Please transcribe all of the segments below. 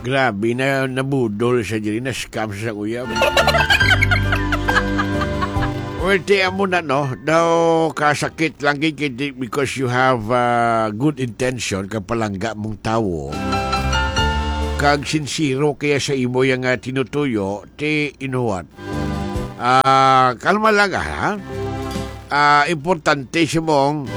Grabe na nabudol siya dyan. Na-scam siya sa uyab. Well, tiyan mo na, no? Daw kasakit lang kikiti because you have good intention kapalangga mong tao. Kag sincero kaya sa imo yung tinutuyo, you know what? Kalma lang, ha? Importante siya mong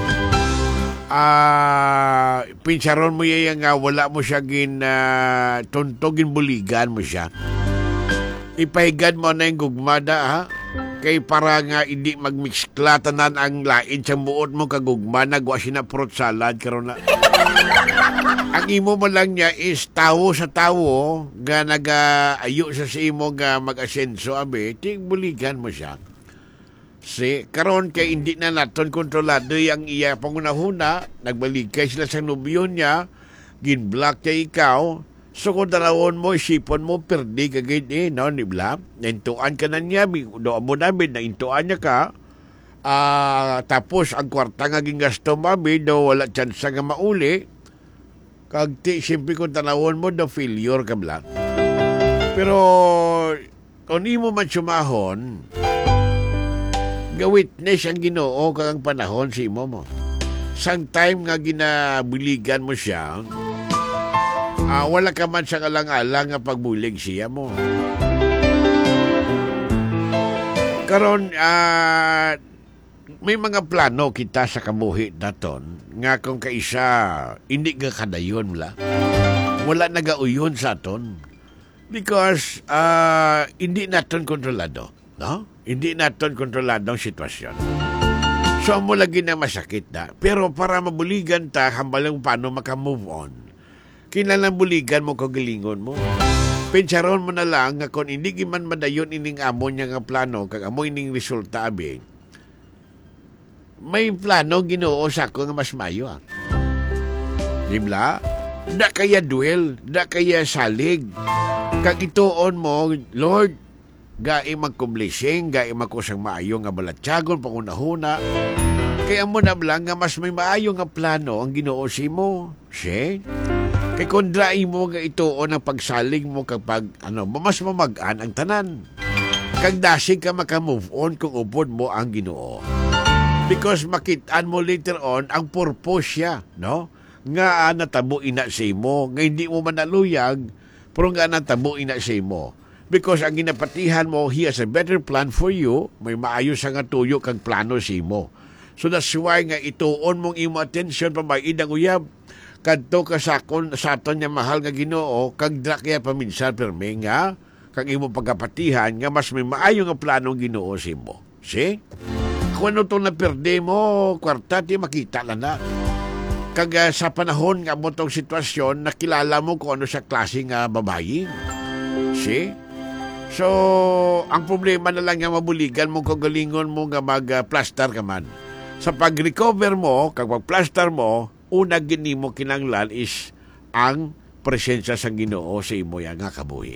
pinsaron mo yung wala mo siya tuntogin buligan mo siya. Ipahigan mo na yung gugmada, ha? Kay para nga hindi magmixklatanan ang lain sa muot mo kagugma nagwa siya na fruit salad karon na. Ang imo mo lang niya is tawo sa tawo nga nag-ayo sa imo nga mag-asenso abe ting buligan mo siya. Si karon kay hindi na naton kontrolado yang iya pangunahuna nagbaligay sila sa nobyo niya gin-block niya ikaw. So kung dalawon mo, isipon mo, perdi kagid no, ni Bla. Naintuan ka na niya, doon mo namin, naintuan niya ka. Tapos, ang kwarta nga gingasto mami, do wala chance nga mauli. Kagti, siyempre kung dalawon mo, do failure ka, Bla. Pero, kung di mo man sumahon, gawitness ang Ginoo kang panahon si imo mo. Sang time nga ginabiligan mo siya, wala ka man sa alang-alang nga pagbulig siya mo. Karon, may mga plano kita sa kabuhi naton nga kung kaisa hindi ka kadayon la. Wala nagauyon sa aton. Because hindi naton kontrolado. No? Hindi naton kontrolado ang sitwasyon. So, mo lagi na masakit na. Pero para mabuligan ta, hambalang paano maka-move on. Kinalang buligan mo kagalingon mo. Pensaron mo na lang nga kung hindi man madayon ining amo niya nga plano, kag amo ining resulta abi. May plano Ginoo sa ko nga mas mayo. Dibla? Da kaya duel, da kaya salig. Kag ituon mo, Lord, gai magkublessing, gai makusang maayo nga balatyagon pangunahuna. Kaya mo na lang nga mas may maayo nga plano ang Ginoo simo. Si? Kay kundrai mo nga ituon ang pagsalig mo kapag mas mamagaan ang tanan. Kag dasig ka maka-move on kung upod mo ang Ginoo. Because makitaan mo later on ang purpose siya, no? Nga natabo ina sa imo, nga hindi mo manaluyag, pero nga natabo ina sa imo. Because ang ginapatihan mo, He has a better plan for you, may maayos nga tuyo kag plano sa imo. So that's why nga ituon mong imo attention pamaid ang uyab. Kadto ka sa aton niya mahal nga Ginoo kag dra kaya paminsan perme nga kag imo pagkapatihan nga mas may maayo nga plano ang Ginoo sa imo. See? Kung ano itong naperde mo, kwarta, di makita lang na. Kag sa panahon nga mo itong sitwasyon, nakilala mo kung ano sa klase nga babae. See? So, ang problema na lang nga mabuligan mo kung galingon mo nga mag-plaster ka man. Sa pag-recover mo, kag mag-plaster mo, una gini mo kinanglan is ang presensya sa Ginoo sa imo nga kabuhi.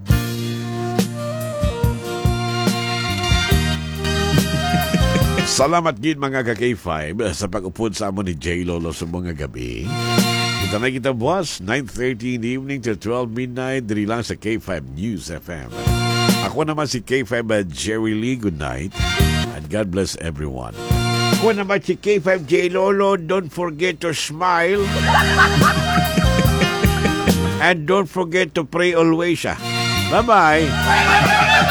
Salamat gid mga ka-K5 sa pag-upod sa amon ni J. Lolo sa mga gabi. Kita na kita boss, 9:30 in the evening till 12 midnight, diri lang sa K5 News FM. Ako naman si K5 Jerry Lee, good night, and God bless everyone. Ako naman si K5 J. Lolo, don't forget to smile. And don't forget to pray always. Bye-bye.